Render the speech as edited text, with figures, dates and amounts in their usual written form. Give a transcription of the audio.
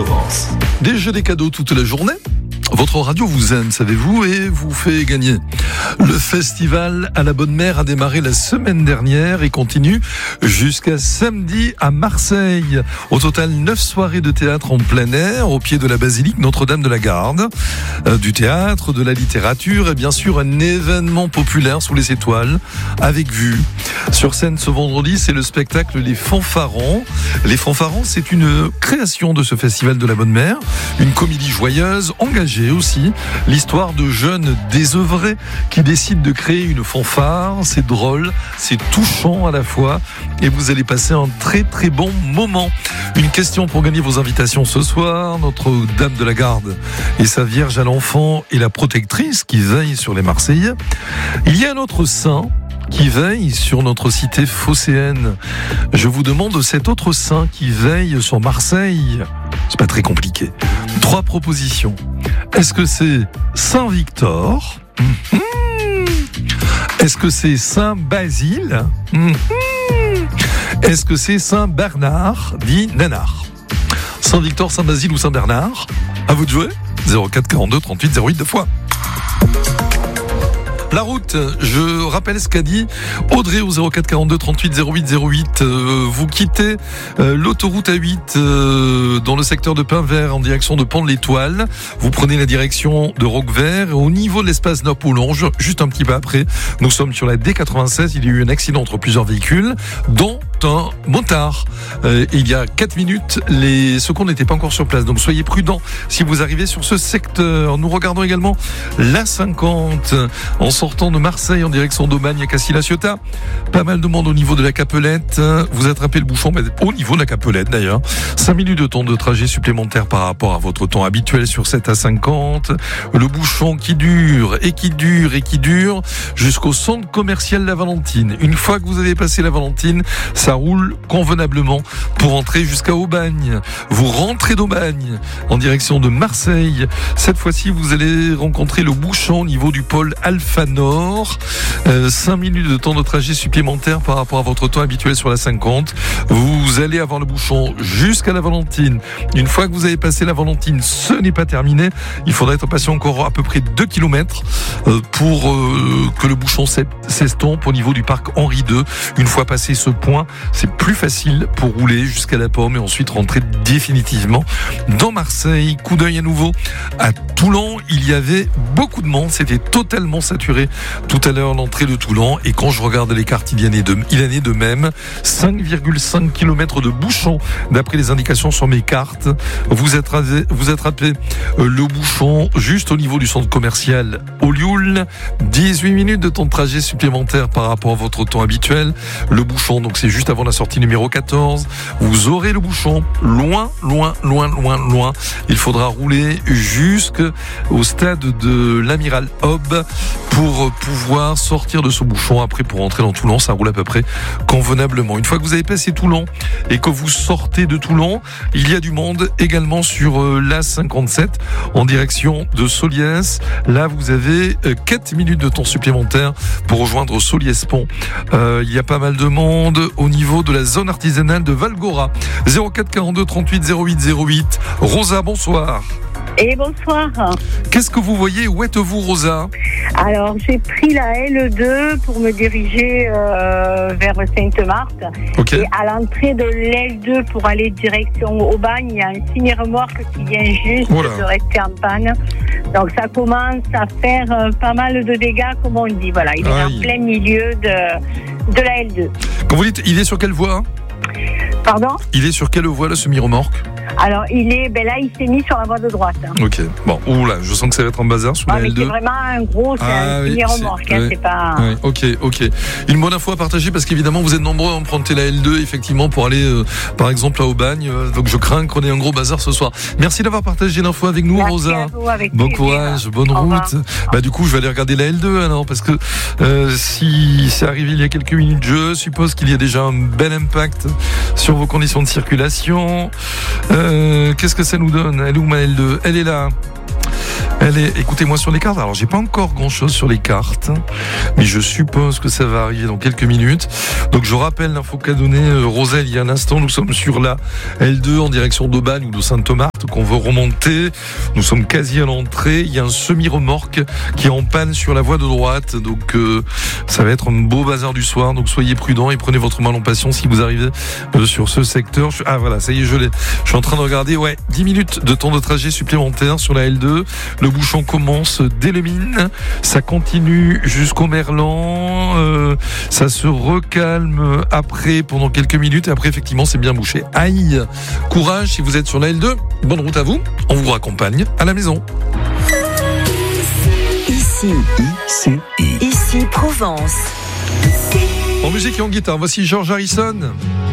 Provence. Des jeux, des cadeaux toute la journée. Votre radio vous aime, savez-vous, et vous fait gagner. Le festival à la Bonne Mère a démarré la semaine dernière et continue jusqu'à samedi à Marseille. Au total, 9 soirées de théâtre en plein air au pied de la basilique Notre-Dame de la Garde. Du théâtre, de la littérature et bien sûr un événement populaire sous les étoiles avec vue. Sur scène ce vendredi, c'est le spectacle Les Fanfarons. Les Fanfarons, c'est une création de ce festival de la Bonne Mère, une comédie joyeuse, engagée aussi, l'histoire de jeunes désœuvrés qui décident de créer une fanfare. C'est drôle, c'est touchant à la fois et vous allez passer un très très bon moment. Une question pour gagner vos invitations ce soir. Notre-Dame de la Garde et sa Vierge à l'enfant et la protectrice qui veille sur les Marseillais. Il y a un autre saint qui veille sur notre cité phocéenne. Je vous demande cet autre saint qui veille sur Marseille. C'est pas très compliqué. 3 propositions. Est-ce que c'est Saint Victor ? Est-ce que c'est Saint Basile ? Est-ce que c'est Saint Bernard, dit Nanar ? Saint Victor, Saint Basile ou Saint Bernard ? À vous de jouer. 04 42 38 08 2 fois. La route, je rappelle ce qu'a dit Audrey au 04 42 38 08 08. Vous quittez l'autoroute A8 dans le secteur de Pin-Vert en direction de Pont de l'Étoile. Vous prenez la direction de Roquevert. Au niveau de l'espace Nord-Poulonge, juste un petit peu après, nous sommes sur la D96. Il y a eu un accident entre plusieurs véhicules, dont un motard. Il y a 4 minutes, les secours n'étaient pas encore sur place. Donc soyez prudents si vous arrivez sur ce secteur. Nous regardons également l'A50 en sortant de Marseille en direction d'Aubagne à Cassis-la-Ciotat. Pas mal de monde au niveau de la Capelette. Vous attrapez le bouchon au niveau de la Capelette d'ailleurs. 5 minutes de temps de trajet supplémentaire par rapport à votre temps habituel sur cette A50. Le bouchon qui dure et qui dure et qui dure jusqu'au centre commercial La Valentine. Une fois que vous avez passé La Valentine, ça roule convenablement pour entrer jusqu'à Aubagne. Vous rentrez d'Aubagne en direction de Marseille. Cette fois-ci, vous allez rencontrer le bouchon au niveau du pôle Alpha Nord. 5 minutes de temps de trajet supplémentaire par rapport à votre temps habituel sur la 50. Vous allez avoir le bouchon jusqu'à La Valentine. Une fois que vous avez passé La Valentine, ce n'est pas terminé. Il faudra être patient encore à peu près 2 km pour que le bouchon s'estompe au niveau du parc Henri II. Une fois passé ce point, c'est plus facile pour rouler jusqu'à la Pomme et ensuite rentrer définitivement dans Marseille. Coup d'œil à nouveau à Toulon. Il y avait beaucoup de monde. C'était totalement saturé tout à l'heure l'entrée de Toulon. Et quand je regarde les cartes, il en est de même. 5,5 km de bouchon d'après les indications sur mes cartes. Vous attrapez le bouchon juste au niveau du centre commercial Olioul. 18 minutes de temps de trajet supplémentaire par rapport à votre temps habituel. Le bouchon, donc c'est juste avant la sortie numéro 14. Vous aurez le bouchon loin. Il faudra rouler jusqu'au stade de l'Amiral Hobb pour pouvoir sortir de ce bouchon. Après, pour rentrer dans Toulon, ça roule à peu près convenablement. Une fois que vous avez passé Toulon et que vous sortez de Toulon, il y a du monde également sur l'A57 en direction de Soliès. Là, vous avez 4 minutes de temps supplémentaire pour rejoindre Soliès-Pont. Il y a pas mal de monde au niveau de la zone artisanale de Valgora. 04 42 38 08 08. Rosa, bonsoir. Et bonsoir. Qu'est-ce que vous voyez ? Où êtes-vous, Rosa ? Alors, j'ai pris la L2 pour me diriger vers Sainte-Marthe. Okay. Et à l'entrée de l'L2 pour aller direction Aubagne, il y a un ciné-remorque qui vient juste de rester en panne. Donc, ça commence à faire pas mal de dégâts, comme on dit. Voilà, il est en plein milieu de la L2. Quand vous dites, il est sur quelle voie ? Pardon ? Il est sur quelle voie, le semi-remorque ? Alors, il s'est mis sur la voie de droite. Ok. Bon, oula, je sens que ça va être un bazar sur la L2. C'est vraiment un gros, un semi-remorque, c'est pas... Oui, ok. Une bonne info à partager parce qu'évidemment, vous êtes nombreux à emprunter la L2, effectivement, pour aller, par exemple, à Aubagne. Donc, je crains qu'on ait un gros bazar ce soir. Merci d'avoir partagé l'info avec nous, merci Rosa. À vous, avec bon plaisir. courage, bonne route. Du coup, je vais aller regarder la L2, alors, parce que si c'est arrivé il y a quelques minutes, je suppose qu'il y a déjà un bel impact sur vos conditions de circulation. Qu'est-ce que ça nous donne ? Elle est où ma L2 ? Elle est là. Écoutez-moi sur les cartes. Alors, j'ai pas encore grand-chose sur les cartes, mais je suppose que ça va arriver dans quelques minutes. Donc, je rappelle l'info qu'a donnée Roselle il y a un instant. Nous sommes sur la L2 en direction d'Aubagne ou de Sainte-Marthe. verte qu'on veut remonter. Nous sommes quasi à l'entrée. Il y a un semi-remorque qui est en panne sur la voie de droite. Donc, ça va être un beau bazar du soir. Donc, soyez prudents et prenez votre mal en patience si vous arrivez sur ce secteur. Ah, voilà, ça y est, je l'ai. Je suis en train de regarder. 10 minutes de temps de trajet supplémentaire sur la L2. Le bouchon commence dès les Mines. Ça continue jusqu'au Merlan. Ça se recalme après, pendant quelques minutes. Et après, effectivement, c'est bien bouché. Aïe! Courage si vous êtes sur la L2. Bonne route à vous. On vous raccompagne à la maison. Ici Provence. En musique et en guitare, voici George Harrison.